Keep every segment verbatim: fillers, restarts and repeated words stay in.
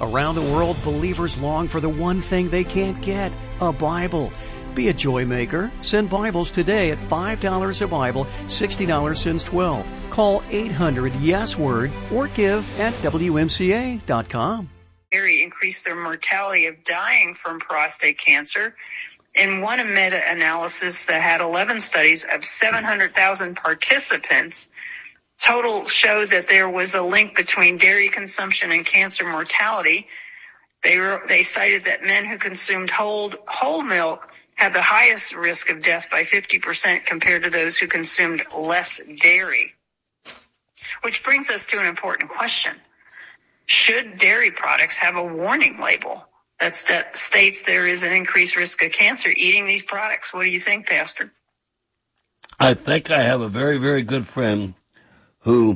Around the world, believers long for the one thing they can't get, a Bible. Be a joy maker. Send Bibles today at five dollars a Bible, sixty dollars since twelve. Call eight hundred yes word or give at W M C A dot com. Increase their mortality of dying from prostate cancer. In one meta-analysis that had eleven studies of seven hundred thousand participants, total showed that there was a link between dairy consumption and cancer mortality. They were, they cited that men who consumed whole, whole milk had the highest risk of death by fifty percent compared to those who consumed less dairy. Which brings us to an important question. Should dairy products have a warning label that st- states there is an increased risk of cancer eating these products? What do you think, Pastor? I think I have a very, very good friend who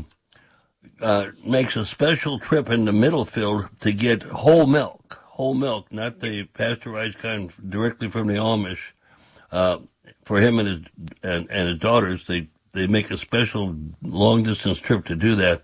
uh, makes a special trip into Middlefield to get whole milk, whole milk, not the pasteurized kind directly from the Amish. Uh, for him and his and, and his daughters, they, they make a special long-distance trip to do that.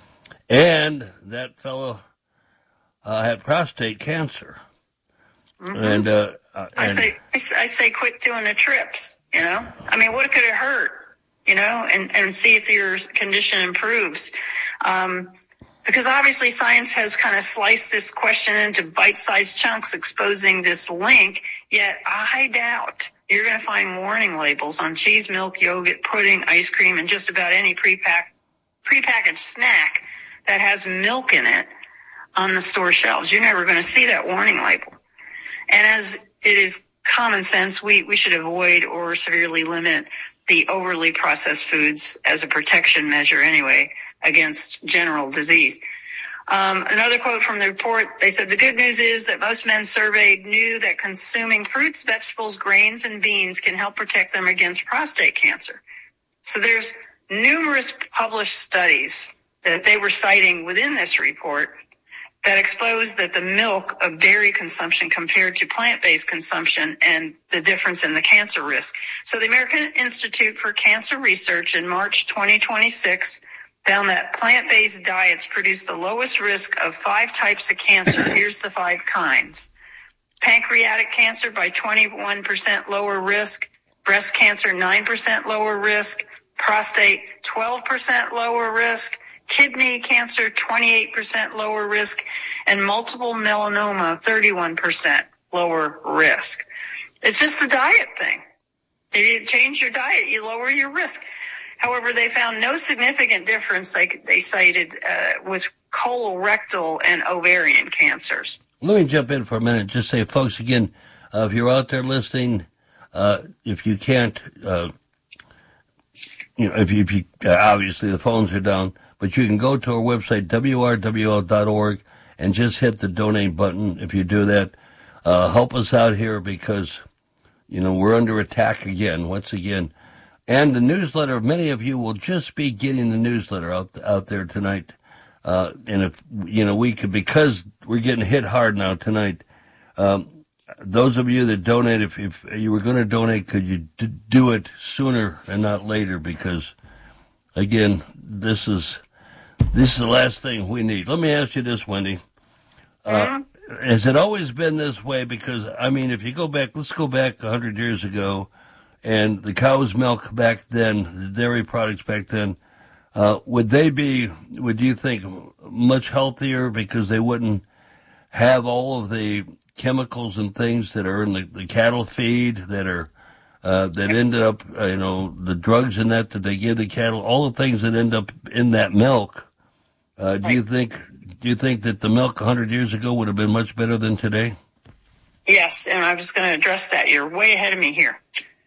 And that fellow uh, had prostate cancer. Mm-hmm. And, uh, uh, I and say, I say, quit doing the trips. You know, I mean, what could it hurt? You know, and and see if your condition improves, um, because obviously science has kind of sliced this question into bite-sized chunks, exposing this link. Yet I doubt you're going to find warning labels on cheese, milk, yogurt, pudding, ice cream, and just about any pre-pack prepackaged snack that has milk in it on the store shelves. You're never going to see that warning label. And as it is common sense, we, we should avoid or severely limit the overly processed foods as a protection measure anyway against general disease. Um, another quote from the report, they said, the good news is that most men surveyed knew that consuming fruits, vegetables, grains, and beans can help protect them against prostate cancer. So there's numerous published studies that they were citing within this report that exposed that the milk of dairy consumption compared to plant-based consumption and the difference in the cancer risk. So the American Institute for Cancer Research in March twenty twenty-six found that plant-based diets produce the lowest risk of five types of cancer. Here's the five kinds. Pancreatic cancer by twenty-one percent lower risk, breast cancer nine percent lower risk, prostate twelve percent lower risk, kidney cancer, twenty-eight percent lower risk, and multiple melanoma, thirty-one percent lower risk. It's just a diet thing. If you change your diet, you lower your risk. However, they found no significant difference, like they cited, uh, with colorectal and ovarian cancers. Let me jump in for a minute. Just say, folks, again, uh, if you're out there listening, uh, if you can't, uh, you know, if you, if you uh, obviously the phones are down, but you can go to our website, W R W L dot org, and just hit the donate button. If you do that, uh, help us out here because, you know, we're under attack again, once again. And the newsletter, many of you will just be getting the newsletter out, out there tonight. Uh, and if, you know, we could, because we're getting hit hard now tonight, um, those of you that donate, if, if you were going to donate, could you d- do it sooner and not later? Because, again, this is, this is the last thing we need. Let me ask you this, Wendy. Uh, has it always been this way? Because, I mean, if you go back, let's go back a hundred years ago, and the cow's milk back then, the dairy products back then, uh, would they be, would you think, much healthier because they wouldn't have all of the chemicals and things that are in the, the cattle feed that are, uh, that ended up, uh, you know, the drugs in that that they give the cattle, all the things that end up in that milk? Uh, do you think, do you think that the milk a hundred years ago would have been much better than today? Yes, and I'm just going to address that. You're way ahead of me here.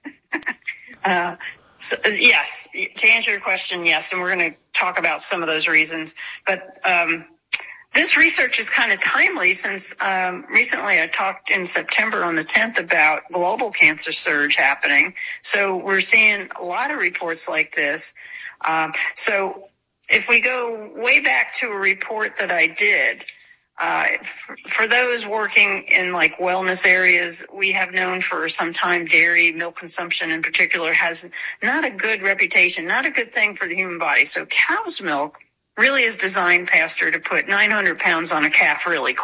uh, so, yes, to answer your question, yes, and we're going to talk about some of those reasons. But um, this research is kind of timely since um, recently I talked in September on the tenth about global cancer surge happening. So we're seeing a lot of reports like this. Um, so if we go way back to a report that I did, Uh, for, for those working in like wellness areas, we have known for some time dairy, milk consumption in particular, has not a good reputation, not a good thing for the human body. So cow's milk really is designed, Pastor, to put nine hundred pounds on a calf really quick.